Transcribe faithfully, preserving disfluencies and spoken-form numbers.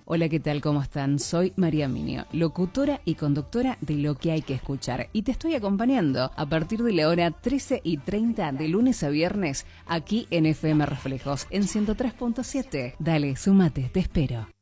Hola, ¿qué tal? ¿Cómo están? Soy María Minio, locutora y conductora de Lo que hay que escuchar. Y te estoy acompañando a partir de la hora trece y treinta de lunes a viernes aquí en F M Reflejos en ciento tres punto siete. Dale, sumate, te espero.